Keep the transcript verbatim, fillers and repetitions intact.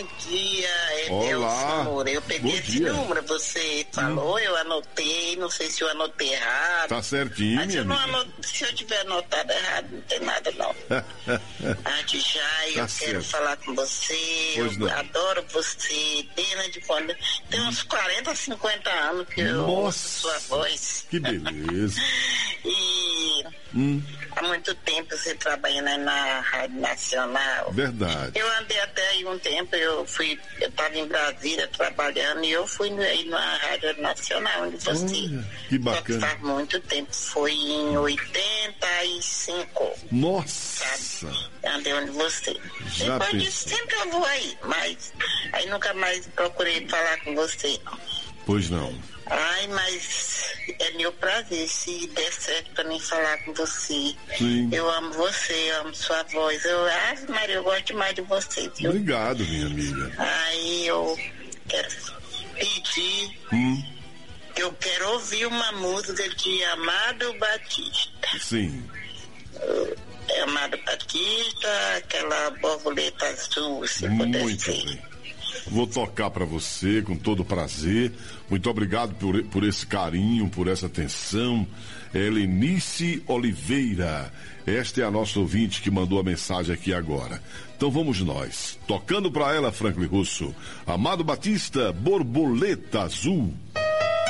dia, Olá. Moura. Eu peguei Bom esse dia. número, você falou, hum. eu anotei, não sei se eu anotei errado. Tá certinho, Mas minha eu não amiga. anot... se eu tiver anotado errado, não tem nada não. Antes já, Tá eu certo. quero falar com você, Pois eu não. adoro você, desde quando... Tem uns quarenta, cinquenta anos que eu Nossa, ouço sua voz. Que beleza. E hum. há muito tempo você trabalhando na Rádio Nacional. Verdade. Eu andei até aí um tempo, eu fui, eu estava em Brasília trabalhando e eu fui aí na Rádio Nacional, onde você. Olha, que bacana. Só que faz muito tempo, foi em oitenta e cinco. Nossa! Sabe? Andei onde você. Já Depois pensou. disso, sempre eu vou aí, mas aí nunca mais procurei falar com você. Pois não. Ai, mas é meu prazer se der certo pra mim falar com você. Sim. Eu amo você, eu amo sua voz. Eu, ah, Maria, eu gosto demais de você, viu? Obrigado, minha amiga. Aí eu quero pedir, Hum. eu quero ouvir uma música de Amado Batista. Sim. Amado Batista, aquela borboleta azul, se puder Muito ser. bem. Vou tocar para você com todo prazer. Muito obrigado por, por esse carinho, por essa atenção. Helenice Oliveira. Esta é a nossa ouvinte que mandou a mensagem aqui agora. Então vamos nós. Tocando para ela, Franklin Russo. Amado Batista, Borboleta Azul.